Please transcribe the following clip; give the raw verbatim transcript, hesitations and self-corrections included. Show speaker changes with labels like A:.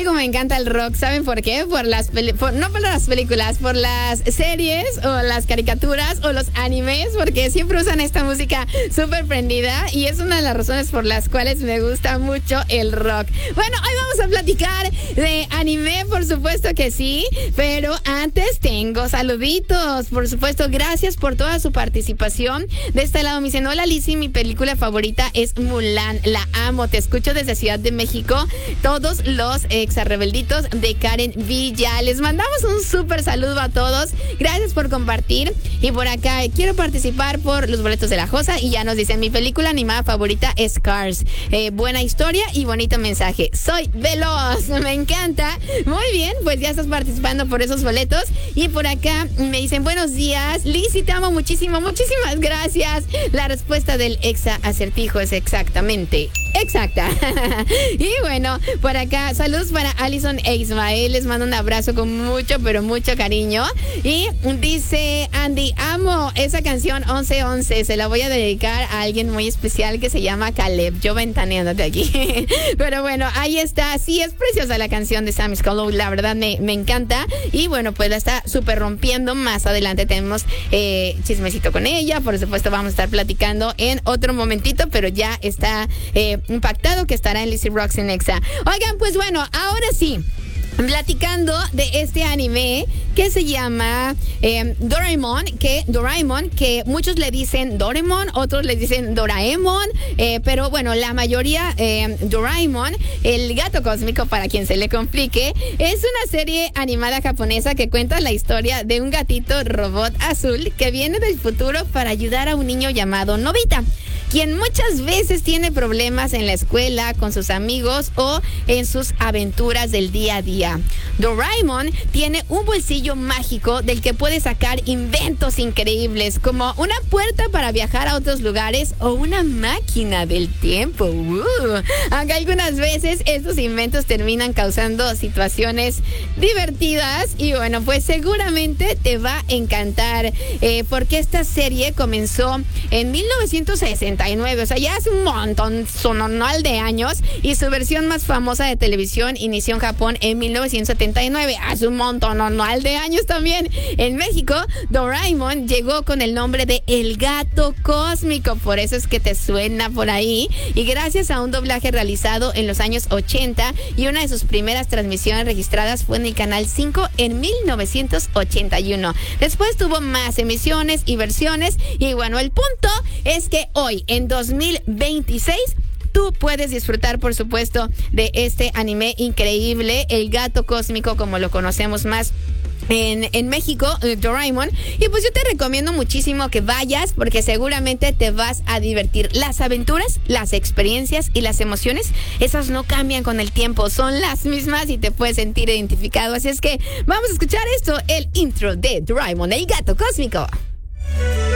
A: Ay, como me encanta el rock. ¿Saben por qué? Por las peli- por, no por las películas, por las series o las caricaturas o los animes, porque siempre usan esta música súper prendida y es una de las razones por las cuales me gusta mucho el rock. Bueno, hoy vamos a platicar de anime, por supuesto que sí, pero antes tengo saluditos. Por supuesto, gracias por toda su participación. De este lado me dicen, hola Lizzy, mi película favorita es Mulan, la amo, te escucho desde Ciudad de México. Todos los exarrebelditos de Karen Villa, les mandamos un súper saludo a todos. Gracias por compartir. Y por acá quiero participar por los boletos de la Josa y ya nos dicen, mi película animada favorita es Cars. Eh, buena historia y bonito mensaje. Soy veloz, me encanta. Muy bien, pues ya estás participando por esos boletos. Y por acá me dicen, buenos días Lizzy, te amo muchísimo, muchísimas gracias. La respuesta del exa acertijo es exactamente exacta. Y bueno, por acá saludos para Alison e Ismael, les mando un abrazo con mucho pero mucho cariño. Y dice Andy, amo esa canción once once, se la voy a dedicar a alguien muy especial que se llama Caleb, yo ventaneándote aquí. Pero bueno, ahí está, sí, es preciosa la canción de Sam Scollow, la verdad me, me encanta. Y bueno, pues la está súper rompiendo. Más adelante tenemos eh, chismecito con ella, por supuesto vamos a estar platicando en otro momentito, pero ya está eh, impactado que estará en Lizzy Rocks en Exa. Oigan, pues bueno, ahora sí, platicando de este anime que se llama eh, Doraemon, que Doraemon, que muchos le dicen Doraemon, otros le dicen Doraemon, eh, pero bueno, la mayoría eh, Doraemon, el gato cósmico para quien se le complique, es una serie animada japonesa que cuenta la historia de un gatito robot azul que viene del futuro para ayudar a un niño llamado Nobita, quien muchas veces tiene problemas en la escuela, con sus amigos o en sus aventuras del día a día. Doraemon tiene un bolsillo mágico del que puede sacar inventos increíbles, como una puerta para viajar a otros lugares o una máquina del tiempo. Uh. Aunque algunas veces estos inventos terminan causando situaciones divertidas y bueno, pues seguramente te va a encantar, eh, porque esta serie comenzó en mil novecientos sesenta y nueve, o sea, ya hace un montón sononal de años, y su versión más famosa de televisión inició en Japón en mil novecientos setenta y nueve, hace un montón sononal de años también. En México, Doraemon llegó con el nombre de El Gato Cósmico, por eso es que te suena por ahí, y gracias a un doblaje realizado en los años ochenta y una de sus primeras transmisiones registradas fue en el Canal cinco en mil novecientos ochenta y uno. Después tuvo más emisiones y versiones, y bueno, el punto es que hoy, en dos mil veintiséis, tú puedes disfrutar, por supuesto, de este anime increíble, El Gato Cósmico, como lo conocemos más En, en México, eh, Doraemon. Y pues yo te recomiendo muchísimo que vayas, porque seguramente te vas a divertir. Las aventuras, las experiencias y las emociones, esas no cambian con el tiempo, son las mismas y te puedes sentir identificado. Así es que vamos a escuchar esto, el intro de Doraemon, El Gato Cósmico.